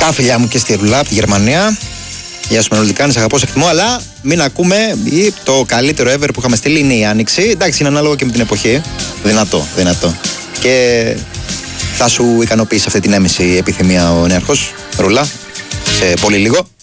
Τα φιλιά μου και στη Ρουλά από τη Γερμανία. Γεια σου Μενολτικάνη, σε αγαπώ, σε εκτιμώ. Αλλά μην ακούμε, το καλύτερο ever που είχαμε στείλει είναι η Άνοιξη. Εντάξει, είναι ανάλογο και με την εποχή. Δυνατό. Και θα σου ικανοποιήσει αυτή την έμεση επιθυμία ο νέαρχος Ρουλά σε πολύ λίγο.